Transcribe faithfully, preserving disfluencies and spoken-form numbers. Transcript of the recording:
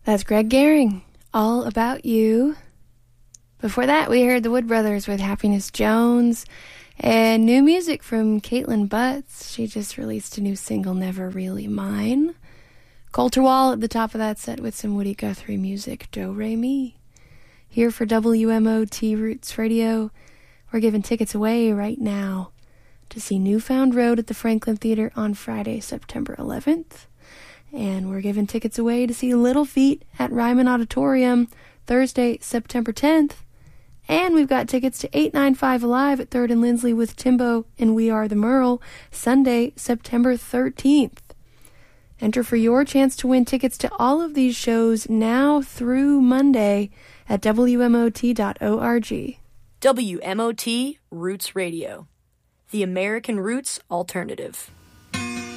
That's Greg Gehring, All About You. Before that, we heard the Wood Brothers with Happiness Jones, and new music from Caitlin Butts. She just released a new single, Never Really Mine. Coulter Wall at the top of that set with some Woody Guthrie music, Do Re Mi. Here for W M O T Roots Radio, we're giving tickets away right now to see Newfound Road at the Franklin Theater on Friday, September eleventh. And we're giving tickets away to see Little Feat at Ryman Auditorium Thursday, September tenth. And we've got tickets to eight ninety-five Alive at third and Lindsley with Timbo and We Are the Merle Sunday, September thirteenth. Enter for your chance to win tickets to all of these shows now through Monday at W M O T dot org. W M O T Roots Radio, the American Roots Alternative.